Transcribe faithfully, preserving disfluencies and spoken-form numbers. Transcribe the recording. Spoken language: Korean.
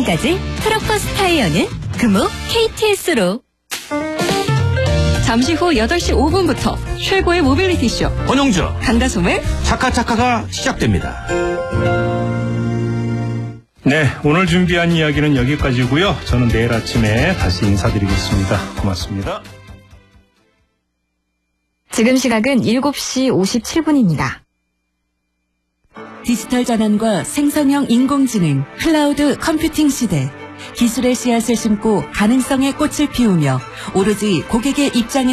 때까지 트럭버스 타이어는 금호 케이티에스로. 잠시 후 여덟 시 오 분부터 최고의 모빌리티쇼 권용주 강다솜의 차카차카가 시작됩니다. 네, 오늘 준비한 이야기는 여기까지고요. 저는 내일 아침에 다시 인사드리겠습니다. 고맙습니다. 지금 시각은 일곱 시 오십칠 분입니다. 디지털 전환과 생성형 인공지능, 클라우드 컴퓨팅 시대. 기술의 씨앗을 심고 가능성의 꽃을 피우며 오로지 고객의 입장에